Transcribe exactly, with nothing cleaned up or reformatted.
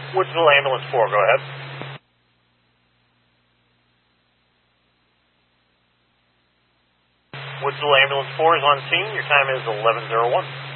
Woodsville Ambulance four, go ahead. Woodsville Ambulance four is on scene. Your time is eleven oh one.